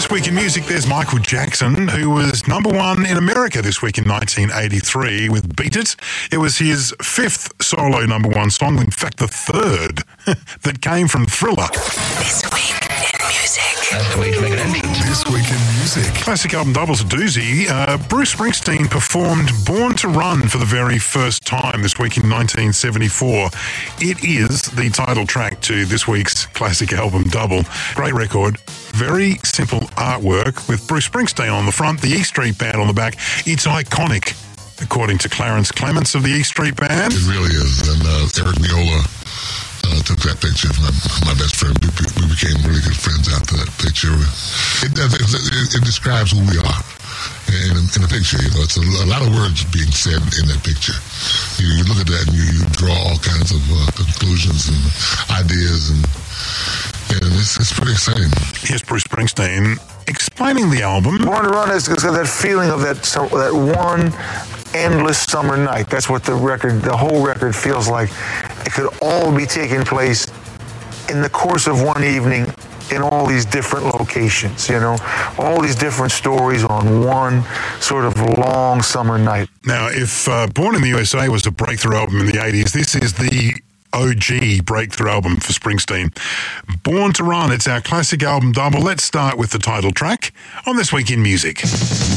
This week in music, there's Michael Jackson, who was number one in America this week in 1983 with Beat It. It was his fifth solo number one song, in fact the third, that came from Thriller. This week in music. That's the way to make it ending. This week in music. Classic album doubles a doozy. Bruce Springsteen performed Born to Run for the very first time this week in 1974. It is the title track to this week's classic album double. Great record. Very simple artwork with Bruce Springsteen on the front, the E Street Band on the back. It's iconic, according to Clarence Clements of the E Street Band. It really is. And Eric Miola took that picture. My best friend. We became really good friends after that picture. It describes who we are in the picture. You know, it's a lot of words being said in that picture. You look at that and you draw all kinds of conclusions and ideas, and it's pretty exciting. Here's Bruce Springsteen explaining the album. Born to Run has got that feeling of that one endless summer night. That's what the whole record feels like. It could all be taking place in the course of one evening in all these different locations, you know, all these different stories on one sort of long summer night. Now, if Born in the USA was a breakthrough album in the 80s, this is the OG breakthrough album for Springsteen. Born to Run, it's our classic album double. Let's start with the title track on This Week in Music.